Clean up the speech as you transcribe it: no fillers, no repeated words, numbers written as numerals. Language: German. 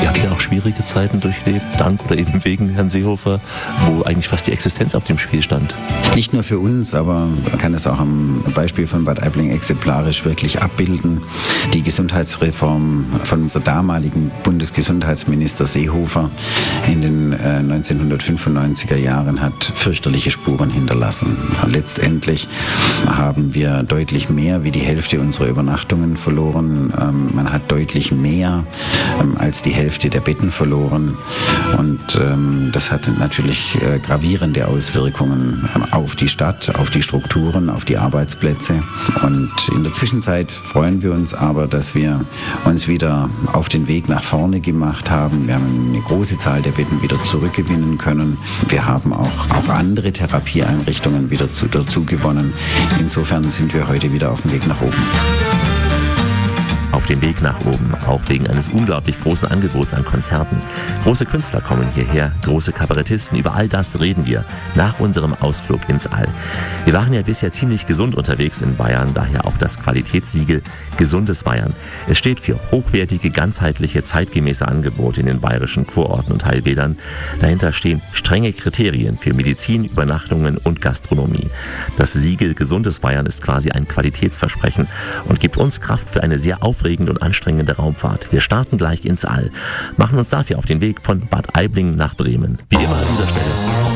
Ihr habt ja auch schwierige Zeiten durchlebt, dank oder eben wegen Herrn Seehofer, wo eigentlich fast die Existenz auf dem Spiel stand. Nicht nur für uns, aber man kann es auch am Beispiel von Bad Aibling exemplarisch wirklich abbilden. Die Gesundheitsreform von unserem damaligen Bundesgesundheitsminister Seehofer in den 1995er Jahren hat fürchterliche Spuren hinterlassen. Letztendlich haben wir deutlich mehr wie die Hälfte unserer Übernachtungen verloren. Man hat deutlich mehr als die Hälfte der Betten verloren. Und das hat natürlich gravierende Auswirkungen auf die Stadt, auf die Strukturen, auf die Arbeitsplätze. Und in der Zwischenzeit freuen wir uns aber, dass wir uns wieder auf den Weg nach vorne gemacht haben. Wir haben eine große Zahl der Betten wieder zurückgewinnen können. Wir haben auch andere Therapieeinrichtungen wieder dazu gewonnen. Insofern sind wir heute wieder auf dem Weg nach oben. Auf dem Weg nach oben, auch wegen eines unglaublich großen Angebots an Konzerten. Große Künstler kommen hierher, große Kabarettisten, über all das reden wir nach unserem Ausflug ins All. Wir waren ja bisher ziemlich gesund unterwegs in Bayern, daher auch das Qualitätssiegel Gesundes Bayern. Es steht für hochwertige, ganzheitliche, zeitgemäße Angebote in den bayerischen Kurorten und Heilbädern. Dahinter stehen strenge Kriterien für Medizin, Übernachtungen und Gastronomie. Das Siegel Gesundes Bayern ist quasi ein Qualitätsversprechen und gibt uns Kraft für eine sehr aufregende und anstrengende Raumfahrt. Wir starten gleich ins All, machen uns dafür auf den Weg von Bad Aibling nach Bremen. Wie immer an dieser Stelle